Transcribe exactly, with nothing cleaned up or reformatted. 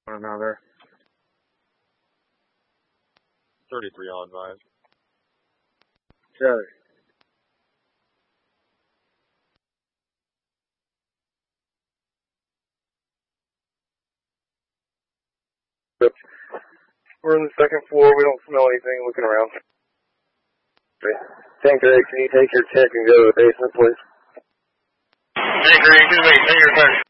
Another. thirty-three on advise. Sorry. We're on the second floor. We don't smell anything. Looking around. Okay. Tanker eight, can you take your check and go to the basement, please? Tanker eight, two eight, take your turn.